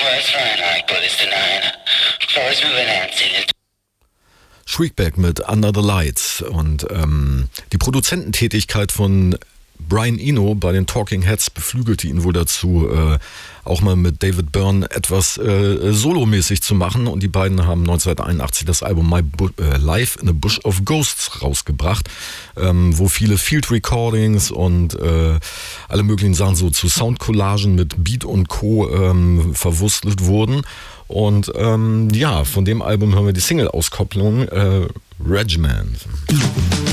Shriekback mit Under the Lights und die Produzententätigkeit von Brian Eno bei den Talking Heads beflügelte ihn wohl dazu, auch mal mit David Byrne etwas solomäßig zu machen, und die beiden haben 1981 das Album Live in a Bush of Ghosts rausgebracht, wo viele Field Recordings und alle möglichen Sachen so zu Soundcollagen mit Beat und Co. verwurstelt wurden. Und von dem Album hören wir die Single-Auskopplung Regiment.